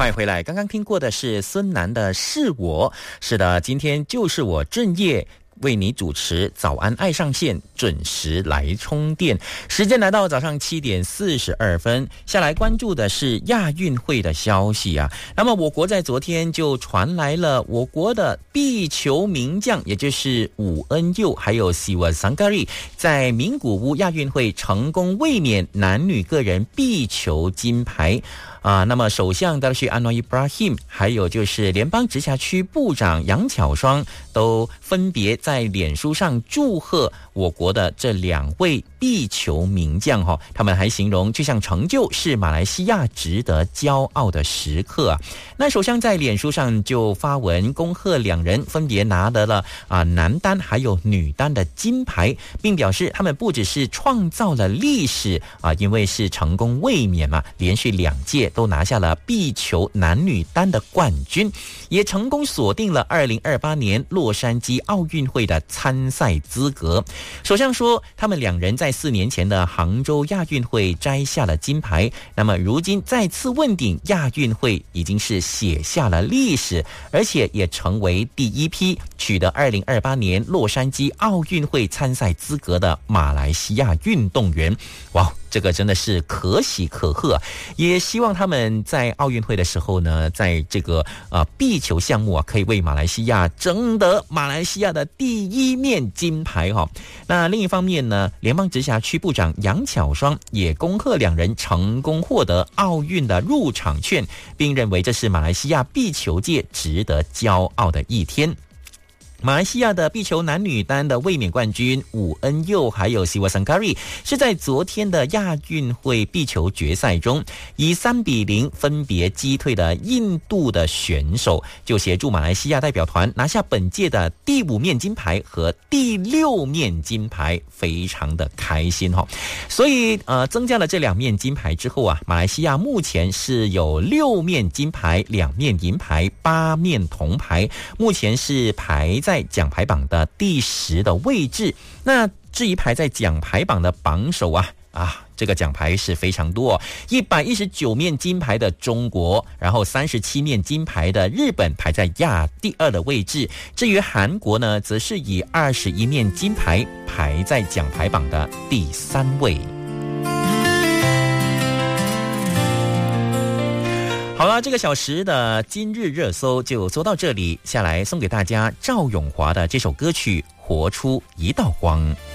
欢迎回来。刚刚听过的是孙楠的《是我》，是的，今天就是我正业为你主持早安爱上线，准时来充电。时间来到早上7点42分，下来关注的是亚运会的消息啊。那么我国在昨天就传来了我国的壁球名将，也就是武恩佑还有Siwa Sangari 在名古屋亚运会成功卫冕男女个人壁球金牌。那么首相达西安诺伊布拉希姆，还有就是联邦直辖区部长杨巧双，都分别在脸书上祝贺我国的这2位壁球名将哈。他们还形容这项成就是马来西亚值得骄傲的时刻啊。那首相在脸书上就发文恭贺2人分别拿得了男单还有女单的金牌，并表示他们不只是创造了历史因为是成功卫冕嘛，连续2届都拿下了壁球男女单的冠军，也成功锁定了2028年洛杉矶奥运会的参赛资格。首相说，他们2人在4年前的杭州亚运会摘下了金牌，那么如今再次问鼎亚运会，已经是写下了历史，而且也成为第一批取得2028年洛杉矶奥运会参赛资格的马来西亚运动员。哇，这个真的是可喜可贺，也希望他们在奥运会的时候呢，在这个壁球项目可以为马来西亚争得马来西亚的第1面金牌哈。那另一方面呢，联邦直辖区部长杨巧双也恭贺2人成功获得奥运的入场券，并认为这是马来西亚壁球界值得骄傲的一天。马来西亚的壁球男女单的卫冕冠军武恩佑还有Siwa Sangari是在昨天的亚运会壁球决赛中以3-0分别击退了印度的选手，就协助马来西亚代表团拿下本届的第5面金牌和第6面金牌，非常的开心哈。所以增加了这2面金牌之后马来西亚目前是有6面金牌、2面银牌、8面铜牌，目前是排在奖牌榜的第10的位置。那至于排在奖牌榜的榜首这个奖牌是非常多119面金牌的中国，然后37面金牌的日本排在亚第2的位置。至于韩国呢，则是以21面金牌排在奖牌榜的第3位。好了，这个小时的今日热搜就做到这里，下来送给大家赵咏华的这首歌曲《活出一道光》。